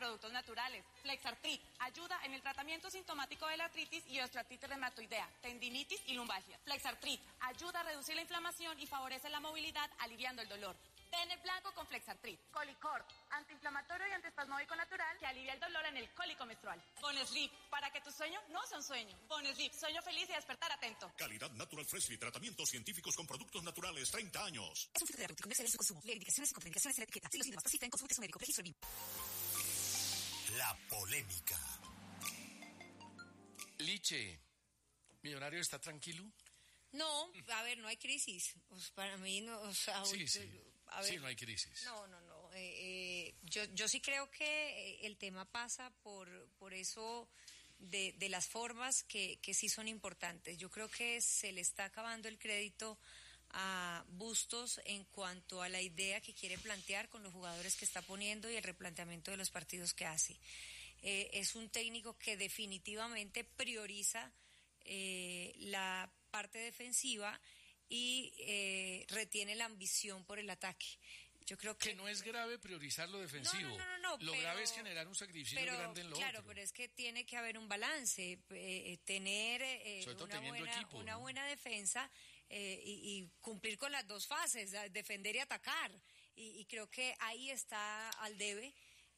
productos naturales. Flexartrit ayuda en el tratamiento sintomático de la artritis y osteoartritis reumatoidea, tendinitis y lumbalgia. Flexartrit ayuda a reducir la inflamación y favorece la movilidad, aliviando el dolor. Tene blanco con Flexartrit. Colicort, antiinflamatorio y antiespasmódico natural que alivia el dolor en el cólico menstrual. Bonesleep, para que tu sueño no sea un sueño. Bonesleep, sueño feliz y despertar atento. Calidad Natural Freshly, tratamientos científicos con productos naturales, 30 años. Es un filtro terapéutico, no excede su consumo. Leer indicaciones y contraindicaciones en la etiqueta. Si los síntomas persisten, consulte a su médico. Registro BIM. La polémica. Liche, ¿Millonario está tranquilo? No, a ver, no hay crisis. Pues para mí no, o sea, Sí, a ver, sí, no hay crisis. No. Yo sí creo que el tema pasa por eso de las formas que sí son importantes. Yo creo que se le está acabando el crédito a Bustos en cuanto a la idea que quiere plantear con los jugadores que está poniendo y el replanteamiento de los partidos que hace. Es un técnico que definitivamente prioriza la parte defensiva y retiene la ambición por el ataque. Yo creo que no es grave priorizar lo defensivo. No, lo grave es generar un sacrificio grande en lo claro, otro. pero es que tiene que haber un balance, tener una buena defensa y cumplir con las dos fases, defender y atacar. Y creo que ahí está al debe.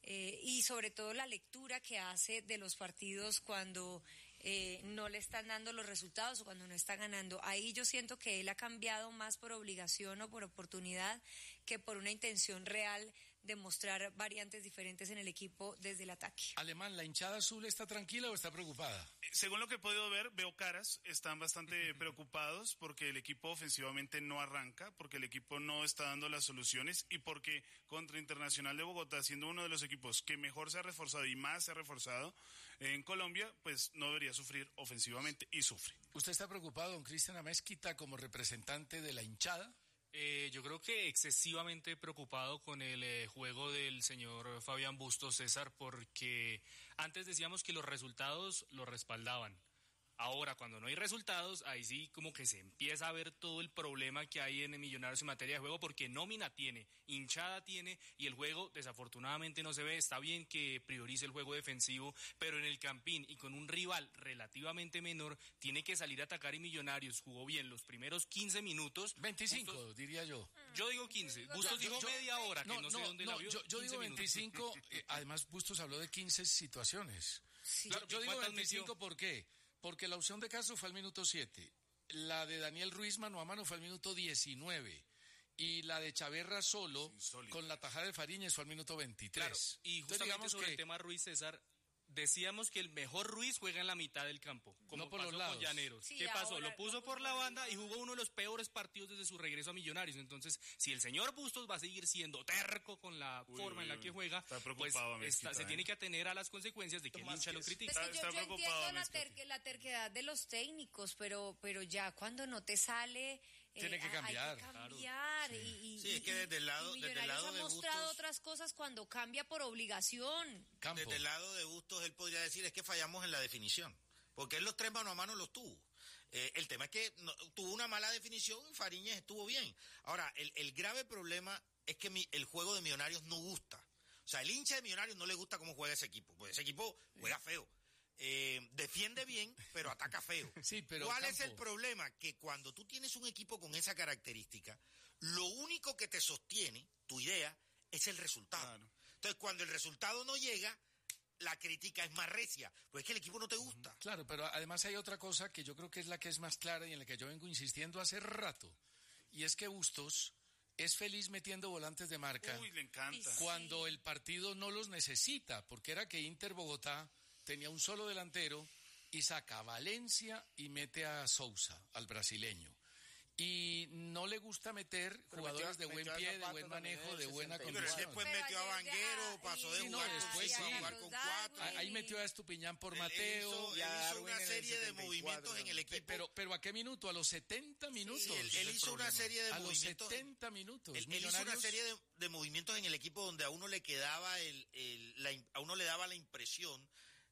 Y sobre todo la lectura que hace de los partidos cuando no le están dando los resultados o cuando no está ganando. Ahí yo siento que él ha cambiado más por obligación o por oportunidad que por una intención real de mostrar variantes diferentes en el equipo desde el ataque. Alemán, ¿la hinchada azul está tranquila o está preocupada? Según lo que he podido ver, veo caras, están bastante preocupados porque el equipo ofensivamente no arranca, porque el equipo no está dando las soluciones y porque contra Internacional de Bogotá, siendo uno de los equipos que mejor se ha reforzado y más se ha reforzado en Colombia, pues no debería sufrir ofensivamente y sufre. ¿Usted está preocupado, don Cristian Amezquita, como representante de la hinchada? Yo creo que excesivamente preocupado con el juego del señor Fabián Bustos, César, porque antes decíamos que los resultados lo respaldaban. Ahora, cuando no hay resultados, ahí sí como que se empieza a ver todo el problema que hay en Millonarios en materia de juego, porque nómina tiene, hinchada tiene, y el juego desafortunadamente no se ve. Está bien que priorice el juego defensivo, pero en el Campín y con un rival relativamente menor, tiene que salir a atacar y Millonarios jugó bien los primeros 15 minutos. 25, Bustos, diría yo. Yo digo 15, Bustos dijo media hora, que no sé dónde la vio. Yo digo 25, además Bustos habló de 15 situaciones. Sí. Claro, yo digo 25, ¿por qué? Porque la opción de Castro fue al minuto 7, la de Daniel Ruiz mano a mano fue al minuto 19 y la de Chaverra solo con la tajada de Fariñez fue al minuto 23. Claro, y justamente sobre el tema Ruiz, César, decíamos que el mejor Ruiz juega en la mitad del campo, como no por pasó los lados. con Llaneros. Sí, ¿Qué pasó? ahora Lo puso por la banda y jugó uno de los peores partidos desde su regreso a Millonarios. Entonces, si el señor Bustos va a seguir siendo terco con la forma en la que juega, pues se tiene que atener a las consecuencias de que el hincha lo critica. Pues yo entiendo la terquedad de los técnicos, pero ya cuando no te sale... Tiene que cambiar. Hay que cambiar. Claro. Sí, es que desde el lado de mostrado Bustos, otras cosas cuando cambia por obligación. Campo. desde el lado de Bustos, él podría decir es que fallamos en la definición, porque él los 3 mano a mano los tuvo. El tema es que tuvo una mala definición y Fariñez estuvo bien. Ahora, el grave problema es que el juego de Millonarios no gusta. O sea, el hincha de Millonarios no le gusta cómo juega ese equipo, porque ese equipo juega feo. Defiende bien, pero ataca feo. Sí, pero ¿cuál es el problema? Que cuando tú tienes un equipo con esa característica, lo único que te sostiene, tu idea, es el resultado. Claro. Entonces, cuando el resultado no llega, la crítica es más recia, pues es que el equipo no te gusta. Claro, pero además hay otra cosa que yo creo que es la que es más clara y en la que yo vengo insistiendo hace rato, y es que Bustos es feliz metiendo volantes de marca. Uy, le encanta. Cuando el partido no los necesita, porque era que Inter Bogotá tenía un solo delantero y saca a Valencia y mete a Sousa, al brasileño. Y no le gusta meter jugadores de buen pie, de buen manejo, de buena condición. Pero después metió a Vanguero, pasó de jugar con 4. Ahí metió a Estupiñán por Mateo. Él hizo una serie de movimientos en el equipo. Pero ¿a qué minuto? A los 70 minutos. Sí, él hizo una serie de movimientos. A los 70 minutos. Él hizo una serie de movimientos en el equipo donde a uno le quedaba a uno le daba la impresión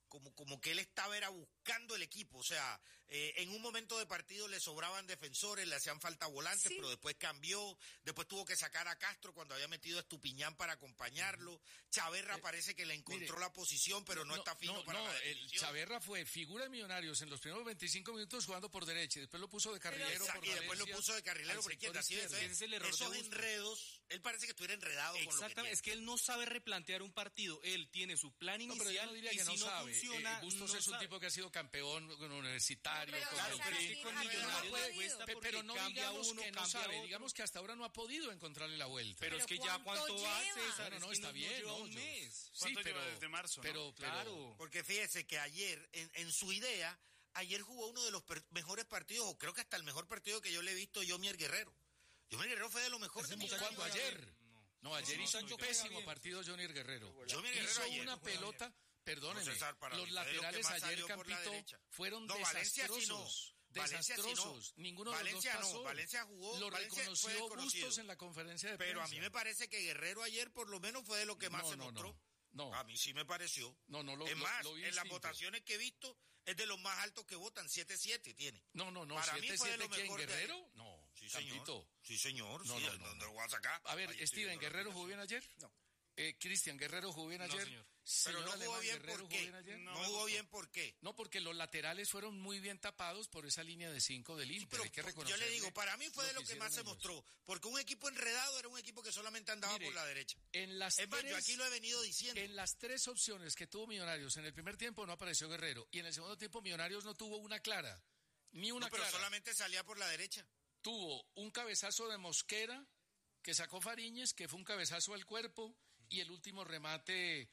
como que él estaba era buscando el equipo, o sea, en un momento de partido le sobraban defensores, le hacían falta volantes, pero después cambió, después tuvo que sacar a Castro cuando había metido a Estupiñán para acompañarlo, Chaverra parece que le encontró la posición, pero no está fino para la definición. Chaverra fue figura de Millonarios en los primeros 25 minutos jugando por derecha, y después lo puso de carrilero por y después lo puso de carrilero por izquierda, así ese es el error esos de Bustos. enredos, él parece que estuviera enredado con lo que Exactamente, tiene. es que él no sabe replantear un partido, él tiene su plan inicial, pero yo no diría y que si no sabe. funciona, Bustos no es un sabe. tipo que ha sido campeón universitario. No, pero Claro, pero es que César, con sí, Millonarios no puede, le cuesta porque Pero no cambia digamos uno, que no cambia sabe, otro. digamos que hasta ahora no ha podido encontrarle la vuelta. Pero es que ya ¿cuánto cuánto va, lleva? César, No, es está que bien, lleva no, un yo- mes. Sí, ¿Cuánto pero lleva desde marzo, no? pero Claro. Porque fíjese que ayer, en su idea, ayer jugó uno de los mejores partidos, o creo que hasta el mejor partido que yo le he visto, Yomier Guerrero. Yomier Guerrero fue de lo mejor de Millonarios. ¿Cuándo? Ayer. No, ayer hizo un Sancho pésimo juega bien. partido Johnny Guerrero. Yomier Guerrero Hizo ayer una juega bien. pelota, perdóneme, No, César, para los mí fue de lo que laterales más ayer, salió por la Campito, derecha. fueron No, Valencia sí no. desastrosos. Valencia sí no. Desastrosos. Ninguno de los dos Valencia no. pasó. Valencia jugó. Lo Valencia fue reconoció desconocido. Bustos en la conferencia de Pero a prensa. mí me parece que Guerrero ayer por lo menos fue de lo que más No, se no, mostró. no. A mí sí me pareció. No, es más, lo vi en las distinto. votaciones que he visto es de los más altos que votan, 7-7 tiene. No, Para mí fue de 7-7 lo ¿quién? mejor de ¿Guerrero? ayer. No, Sí, señor. Campito. Sí, señor. No, sí, no, ¿dónde no. lo voy a sacar? A ver, Ahí estoy Steven, viendo la ¿Guerrero jugó bien alineación. ayer? No. Cristian, ¿Guerrero jugó bien No, ayer? señor. Pero no Señor jugó Alemán, bien, ¿Guerrero ¿por jugó qué? bien ayer? No jugó bien, ¿por qué? No, porque los laterales fueron muy bien tapados por esa línea de 5 del Inter. Pero Hay que yo reconocerle le digo, para mí fue de lo que hicieron más se ellos. mostró. Porque un equipo enredado era un equipo que solamente andaba Mire, por la derecha. En las Es más, tres, yo aquí lo he venido diciendo. en las tres opciones que tuvo Millonarios, en el primer tiempo no apareció Guerrero y en el segundo tiempo Millonarios no tuvo una clara, ni una No, pero clara. solamente salía por la derecha. Tuvo un cabezazo de Mosquera que sacó Fariñez, que fue un cabezazo al cuerpo, y el último remate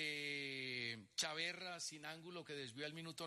de Chaverra sin ángulo que desvió al minuto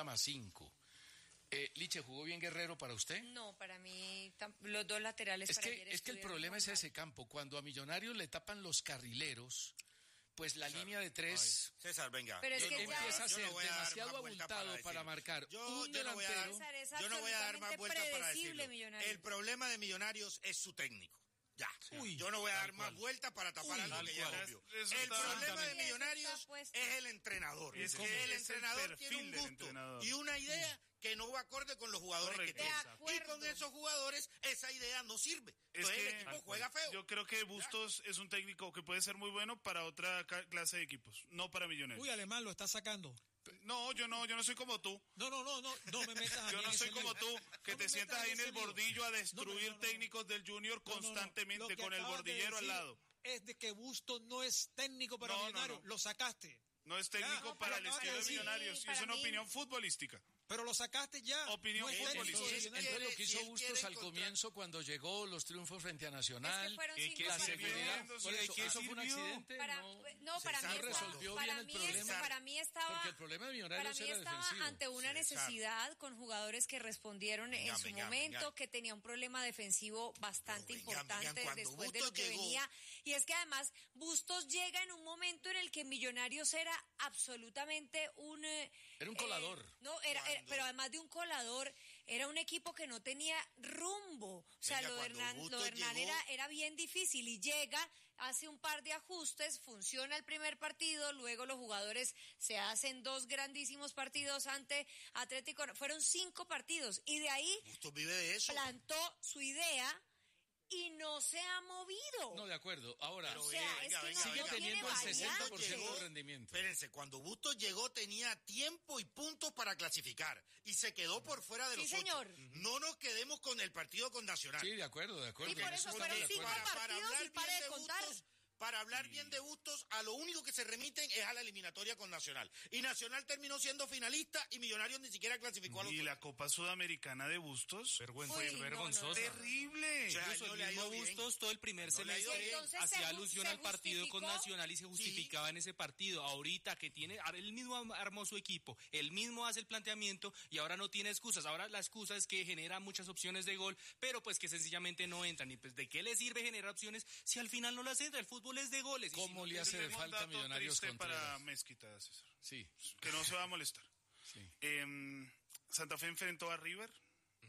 90+5. Liche, ¿jugó bien Guerrero para usted? No, para mí los dos laterales Es para que, ayer es que el estuvieron problema muy es mal. ese campo. Cuando a Millonarios le tapan los carrileros, pues la línea de tres César, venga. Pero es yo que no ya voy empieza a es- yo ser no voy a dar demasiado más vuelta abultado decir. para marcar Yo un no voy a dar, delantero. César, es yo no voy a dar más absolutamente vueltas para predecible, decirlo. Millonarios. El problema de Millonarios es su técnico. Ya. Uy, Yo no voy a dar más vueltas para tapar algo tal que ya cual. es obvio. Eso El está- problema de Exactamente. Millonarios Eso está puesto. es el entrenador. Es Es como- que el es el entrenador tiene perfil un del gusto entrenador. y una idea que no va acorde con los jugadores Correcto. que tiene. De acuerdo. Y con esos jugadores esa idea no sirve. Es Entonces que el equipo juega feo. yo creo que Bustos es un técnico que puede ser muy bueno para otra clase de equipos, no para Millonarios. uy, Alemán lo está sacando. No, yo no soy como tú. No me metas a mí Yo en no ese soy como lío. tú, que No te me sientas metas ahí en el ese lío. bordillo a destruir No. técnicos del Junior No, no, no. constantemente Lo que con el acabas de bordillero al decir lado. Es de que Bustos no es técnico para No, no, Millonarios. no. Lo sacaste. No es técnico No, para pero el acabas de estilo de decir- Millonarios, y para es una mí- opinión futbolística. Pero lo sacaste ya. Opinión no es futbolística. técnico de Entonces, Millonarios. Entonces lo que si hizo él Bustos quiere al encontrar- comienzo cuando llegó los triunfos frente a Nacional. Es que fueron ¿Qué- 5 qué la partidos. seguridad, sirviendo? por eso, ¿Qué eso fue un sirvió? accidente, Para, no, para César, mí no resolvió para bien el mí problema. para mí estaba Porque el problema de Millonarios para mí era estaba defensivo. ante una César. necesidad con jugadores que respondieron Venga, en su venga, momento, venga. que tenía un problema defensivo bastante Pero venga, importante venga, cuando después de Bustos lo que llegó- venía. Y es que además Bustos llega en un momento en el que Millonarios era absolutamente un Era un colador. no, pero además de un colador, era un equipo que no tenía rumbo. O sea, Venga, lo de cuando Hernán, lo Bustos de Hernán llegó- era bien difícil y llega, hace un par de ajustes, funciona el primer partido, luego los jugadores se hacen 2 grandísimos partidos ante Atlético. Fueron 5 partidos y de ahí Bustos vive de eso. plantó su idea y no se ha movido. No, de acuerdo. Ahora, O sea, es que no sigue tiene teniendo el variante. 60% de rendimiento. Espérense, cuando Bustos llegó tenía tiempo y puntos para clasificar y se quedó por fuera de Sí, los 8. señor. No nos quedemos con el partido con Nacional. Sí, de acuerdo, de acuerdo. Y por en eso estoy fueron de acuerdo. 5 partidos y bien pare de contar. Para hablar bien de Bustos, a lo único que se remiten es a la eliminatoria con Nacional. Y Nacional terminó siendo finalista y Millonarios ni siquiera clasificó a los Y ocho. la Copa Sudamericana de Bustos. Uy, no, vergonzosa. Terrible. O sea, Incluso no el le ha mismo ido bien. Bustos todo el primer No le ha ido semestre bien. Entonces, hacía se alusión al partido con justificó. Nacional y se justificaba en ese partido. Ahorita que tiene, él mismo armó su equipo, él mismo hace el planteamiento y ahora no tiene excusas. Ahora la excusa es que genera muchas opciones de gol, pero pues que sencillamente no entran. Y pues ¿de qué le sirve generar opciones si al final no las entra? El fútbol es de goles. Y ¿Cómo si no le tiene- hace de Tengo un falta a dato Millonarios triste para Contreras? Mezquita, César, Sí, que no se va a molestar. sí. Santa Fe enfrentó a River,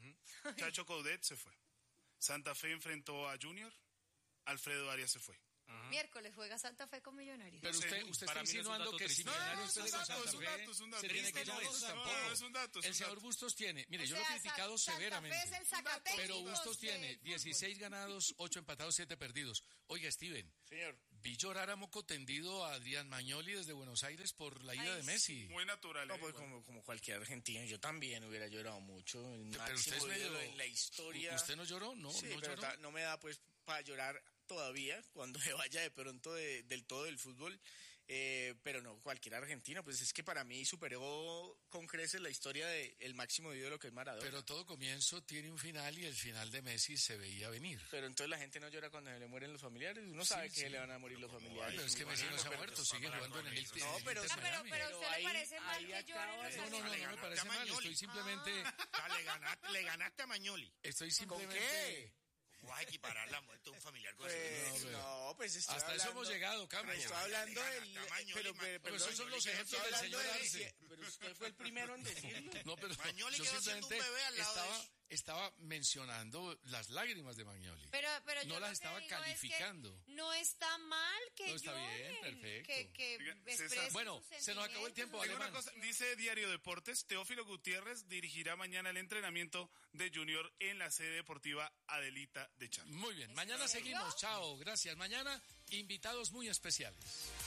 Chacho Coudet se fue. Santa Fe enfrentó a Junior, Alfredo Arias se fue. Miércoles juega Santa Fe con Millonarios. Pero usted está insinuando que si Millonarios pierde con Santa Fe, se tiene que ir a Bustos. Tampoco. Es un dato. El señor Bustos tiene, mire, yo lo he criticado severamente, pero Bustos tiene 16 ganados, 8 empatados, 7 perdidos. Oiga, Steven, señor, vi llorar a moco tendido a Adrián Magnoli desde Buenos Aires por la ida de Messi. Muy natural. No, pues como cualquier argentino, yo también hubiera llorado mucho. El Pero usted es medio, en la historia. ¿Usted no lloró? No, sí, no pero lloró. no me da pues para llorar todavía cuando me vaya de pronto del todo del fútbol. Pero no, cualquier argentino, pues es que para mí superó con creces la historia del máximo ídolo que es Maradona. Pero todo comienzo tiene un final y el final de Messi se veía venir. Pero entonces la gente no llora cuando se le mueren los familiares. Uno sabe que le van a morir los familiares. Pero es que Messi no se ha muerto, sigue jugando en el No, pero ¿a usted le parece mal que lloren? No me parece mal, estoy simplemente... Le ganaste a Magnoli. Estoy simplemente... ¿Con qué? ¿Cómo vas a equiparar la muerte de un familiar con pues estoy hasta hablando, eso hemos llegado, Campos. Estoy hablando pero esos son los ejemplos del señor Arce. Pero usted fue el primero en decirlo. No, pero Magnoli yo quedó siendo un simplemente bebé al lado de eso. estaba mencionando las lágrimas de Magnoli. Pero no yo las lo estaba que digo calificando. es que no está mal que No, está lloren, bien, perfecto. que Oiga, expresen bueno, sus se nos acabó el tiempo, Digo una Alemán. cosa, dice Diario Deportes, Teófilo Gutiérrez dirigirá mañana el entrenamiento de Junior en la sede deportiva Adelita de Char. Muy bien, mañana seguimos, chao, gracias. Mañana invitados muy especiales.